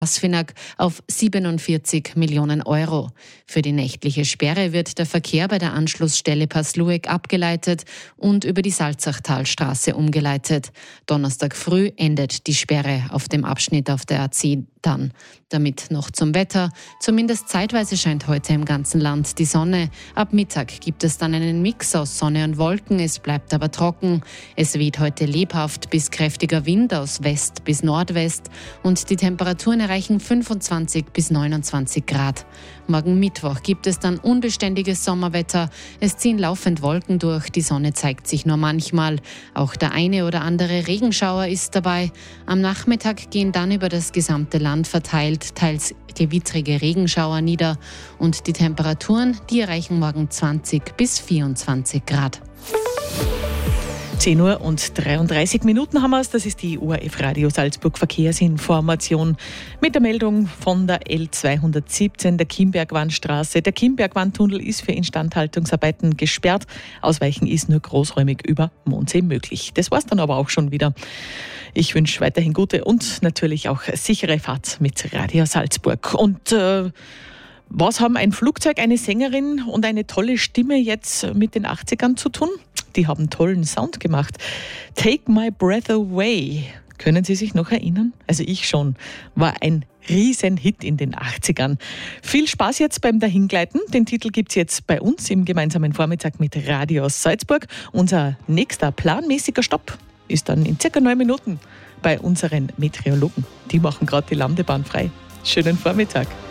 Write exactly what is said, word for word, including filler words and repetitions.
Asfinag auf siebenundvierzig Millionen Euro. Für die nächtliche Sperre wird der Verkehr bei der Anschlussstelle Pasluek abgeleitet und über die Salzachtalstraße umgeleitet. Donnerstag früh endet die Sperre auf dem Abschnitt auf der A zehn dann. Damit noch zum Wetter. Zumindest zeitweise scheint heute im ganzen Land die Sonne. Ab Mittag gibt es dann einen Mix aus Sonne und Wolken. Es bleibt aber trocken. Es weht heute lebhaft bis kräftiger Wind aus West bis Nordwest und die Temperaturen erreichen fünfundzwanzig bis neunundzwanzig Grad. Morgen Mittwoch gibt es dann unbeständiges Sommerwetter. Es ziehen laufend Wolken durch, die Sonne zeigt sich nur manchmal. Auch der eine oder andere Regenschauer ist dabei. Am Nachmittag gehen dann über das gesamte Land verteilt teils gewittrige Regenschauer nieder. Und die Temperaturen, die erreichen morgen zwanzig bis vierundzwanzig Grad. zehn Uhr und dreiunddreißig Minuten haben wir es. Das ist die O R F Radio Salzburg Verkehrsinformation mit der Meldung von der L zweihundertsiebzehn, der Kimbergwannstraße. Der Kimbergwanntunnel ist für Instandhaltungsarbeiten gesperrt. Ausweichen ist nur großräumig über Mondsee möglich. Das war's dann aber auch schon wieder. Ich wünsche weiterhin gute und natürlich auch sichere Fahrt mit Radio Salzburg. Und äh, was haben ein Flugzeug, eine Sängerin und eine tolle Stimme jetzt mit den achtzigern zu tun? Die haben tollen Sound gemacht. Take My Breath Away. Können Sie sich noch erinnern? Also ich schon. War ein Riesenhit in den achtzigern. Viel Spaß jetzt beim Dahingleiten. Den Titel gibt's jetzt bei uns im gemeinsamen Vormittag mit Radio Salzburg. Unser nächster planmäßiger Stopp ist dann in circa neun Minuten bei unseren Meteorologen. Die machen gerade die Landebahn frei. Schönen Vormittag.